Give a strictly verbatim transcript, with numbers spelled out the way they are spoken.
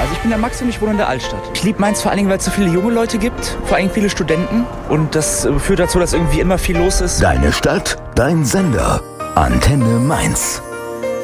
Also ich bin der Max und ich wohne in der Altstadt. Ich liebe Mainz vor allen Dingen, weil es so viele junge Leute gibt, vor allem viele Studenten. Und das führt dazu, dass irgendwie immer viel los ist. Deine Stadt, dein Sender. Antenne Mainz.